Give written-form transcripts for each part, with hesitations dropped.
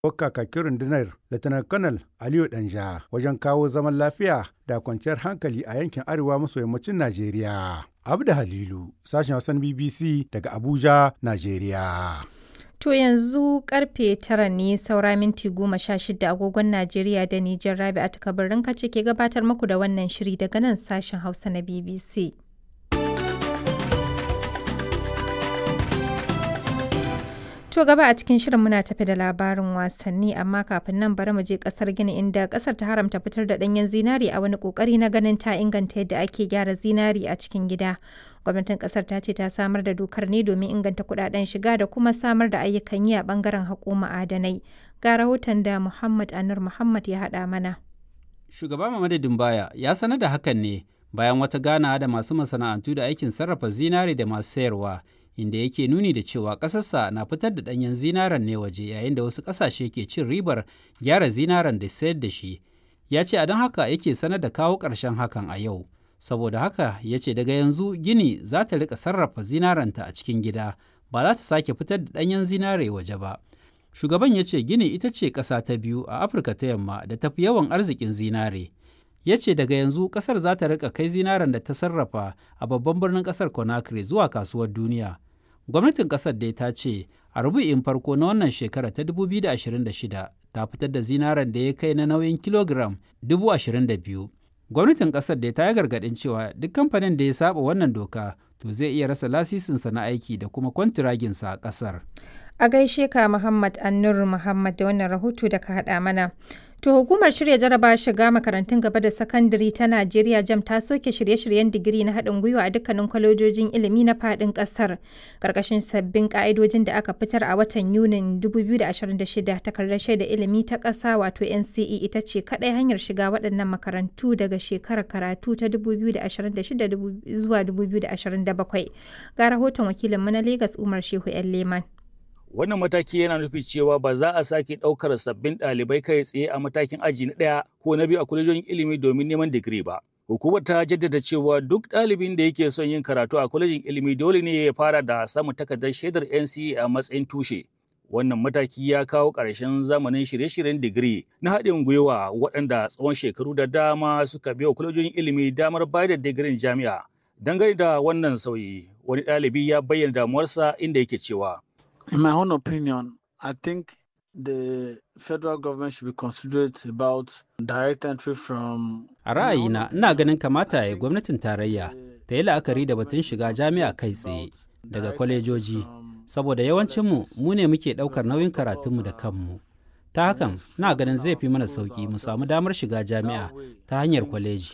kakakin rundunar Lieutenant Colonel Aliyu Danja wajen kawo zaman lafiya da kwanciyar hankali a yankin arewa maso yammacin Najeriya. Abda Halilu, sashen Hausan BBC daga Abuja, Najeriya. To yanzu karfe 9 ne saura minti 16 agogon Najeriya da Nijar. Rabi'atu Kabirin kace ke gabatar muku da wannan shiri daga nan sashen Hausa na BBC. To gaba a cikin shirin muna tafi da labarin wasanni amma kafin nan bari mu je kasar Gini inda kasar ta haramta fitar da danyen zinari a wani kokari na ganin ta inganta yadda ake gyara zinari a cikin gida. Gwamnatin kasar ta ce ta samar da dokar ne domin inganta kudaden shiga da kuma samar da ayyukan yi a bangaren haƙo ma'adanai. Ga rahoton da Muhammad Anur Muhammad ya haɗa mana. Shugaba Mamadu Dumbaya ya sanar da hakan ne bayan wata ganawa da masu masana'antu da aikin sarrafa zinari da masu sayarwa, inda yake nuni da cewa ƙasarsa na fitar da ɗanyen zinaren ne waje yayin da wasu ƙasashe ke cin ribar gyara zinaren da sayar da shi. Ya ce a don haka yake sanar da kawo ƙarshen hakan a yau. Saboda haka ya ce daga yanzu Gini za ta riƙa sarrafa zinarenta a cikin gida, ba za ta sake fitar da ɗanyen zinare waje ba. Shugaban ya ce Gini ita ce ƙasa ta biyu a Afirka ta yamma da tafi yawan arzikin zinare. Ya ce daga yanzu ƙasar za ta riƙa kai zinaren da ta sarrafa a babban birnin ƙasar Conakry zuwa kasuwar duniya. Gwamnatin ƙasar dai ta ce a rubu'in farko na wannan shekara ta 2026 ta fitar da zinaren da ya kai na nauyin kilogiram 22,000. Gwamnatin ƙasar dai ta yi gargaɗin cewa duk kamfanin da ya saba wannan doka to zai iya rasa lasisinsa na aiki da kuma kwantiraginsa a ƙasar. A gaishe ka Muhammad Annur Muhammad da wannan rahoto da ka haɗa mana. To hukumar shirya jarabawar shiga makarantun gaba da sakandare ta Najeriya JAMB ta soke shirye-shiryen digiri na haɗin gwiwa a dukkanin kwalejojin ilimi na faɗin ƙasar. Ƙarƙashin sabbin ƙa'idojin da aka fitar a watan Yunin 2026, takardar shaida ilimi ta ƙasa wato NCE ita ce kaɗai hanyar shiga waɗannan makarantu daga shekarar karatu ta 2026 zuwa 2027. Ga rahoton wakilinmu na Legas Umar Shehu 'yan Leman. Wannan mataki yana nufi cewa ba za a sake ɗaukar sabbin ɗalibai kai tsaye a matakin aji na ɗaya ko na biyu a kwalejojin ilimi domin neman digiri ba. Hukumar ta jaddada cewa duk ɗalibin da yake son yin karatu a kwalejin ilimi dole ne ya fara da samun takardar shaidar NCE a matsayin tushe. Wannan mataki ya kawo ƙarshen zamanin shirye-shiryen digiri na haɗin gwiwa waɗanda tsawon shekaru da dama suka biya kwalejojin ilimi damar bayar da digirin jami'a. Dangane da wannan sauyi, wani ɗalibi ya bayyana damuwarsa inda yake cewa. In my own opinion, I think the federal government should be considerate about direct entry from... A ra'ayina, ina ganin kamata ya gwamnatin tarayya ta yi la'akari da batun shiga jami'a kai tsaye daga kwalejoji, saboda yawancinmu mu ne muke ɗaukar nauyin karatunmu da kanmu. Ta hakan, ina ganin zai fi mana sauƙi mu samu damar shiga jami'a ta hanyar kwaleji.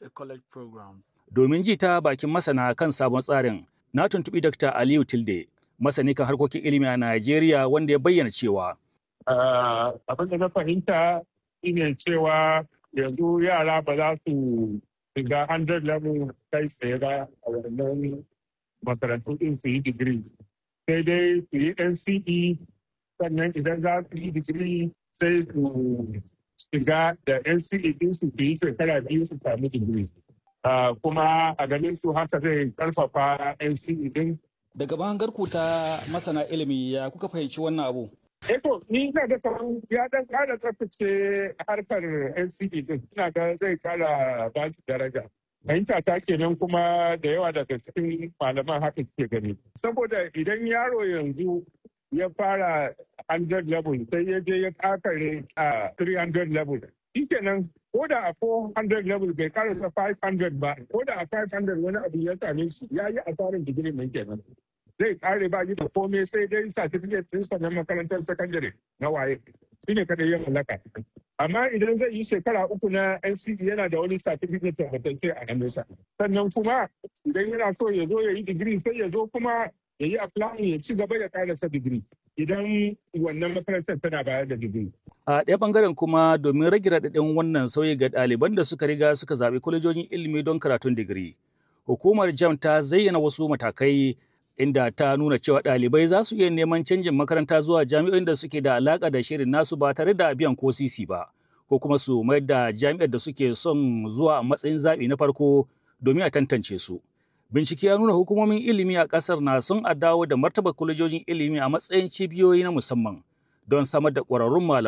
Domin ji ta bakin masana kan sabon tsarin, na tuntuɓi Dr. Aliyu Tilde, masani kan harkokin ilimi a Najeriya wanda ya bayyana cewa. Abin da na fahimta shine cewa yanzu yara ba za su shiga 100 level kai tsaye ba a wannan makarantu din su yi digiri. Sai dai su yi NCE sannan idan za su yi digiri sai su shiga da NCE din su yi shekara 2 su sami digiri. Kuma a ganin su haka zai karfafa NCE din. Daga bangarku ta masana ilimi ya kuka fahimci wannan abu? Eto, ni ina ga kamar ya dan kara tsaftace harkar NCE din. Ina ga zai kara ba shi daraja. Fahimta ta kenan kuma da yawa daga cikin malaman haka ke gani. Saboda idan yaro yanzu ya fara 100 level sai ya je ya kakare a 300 level. Shi kenan ko da a 400 level bai karasa 500 ba, ko da a 500 wani abu ya same shi ya yi asarin digiri mai kenan. Zai kare ba yi da komai sai dai certificate ɗinsa na makarantar sakandare na waye. Shi ne kadai ya mallaka. Amma idan zai yi shekara 3 na NCE yana da wani certificate tabbatacce a hannunsa. Sannan kuma idan yana so ya zo ya yi digiri sai ya zo kuma ya yi applying ya ci gaba da karasa digiri. Idan wannan makarantar tana bayar da digiri. A ɗaya ɓangaren kuma domin rage raɗaɗin wannan sauyi ga ɗaliban da suka riga suka zaɓi kwalejojin ilimi don karatun digiri. Hukumar JAMB ta zayyana wasu matakai inda ta nuna cewa ɗalibai za su iya neman canjin makaranta zuwa jami'o'in da suke da alaƙa da shirin nasu ba tare da biyan ko sisi ba, ko kuma su mayar da jami'ar da suke son zuwa a matsayin zaɓi na farko domin a tantance su. Bincike ya nuna hukumomin ilimi a ƙasar na son a dawo da martaba kwalejojin ilimi a matsayin cibiyoyi na musamman don samar da ƙwararrun malamai